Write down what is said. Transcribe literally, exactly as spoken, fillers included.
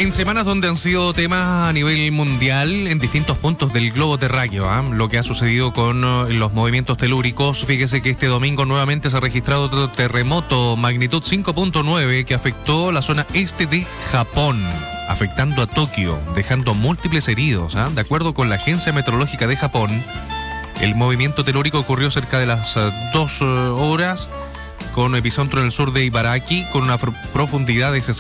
En semanas donde han sido temas a nivel mundial en distintos puntos del globo terráqueo, ¿eh? Lo que ha sucedido con uh, los movimientos telúricos. Fíjese que este domingo nuevamente se ha registrado otro terremoto magnitud cinco punto nueve que afectó la zona este de Japón, afectando a Tokio, dejando múltiples heridos, ¿eh? De acuerdo con la Agencia Meteorológica de Japón, el movimiento telúrico ocurrió cerca de las uh, dos uh, horas con epicentro en el sur de Ibaraki, con una profundidad de